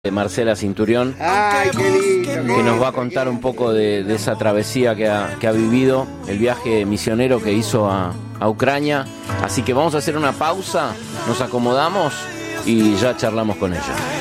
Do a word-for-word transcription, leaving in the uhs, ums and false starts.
de Marcela Cinturión. Ay, qué lindo, Que nos va a contar un poco de, de esa travesía que ha, que ha vivido, el viaje misionero que hizo a, a Ucrania. Así que vamos a hacer una pausa, nos acomodamos y ya charlamos con ella.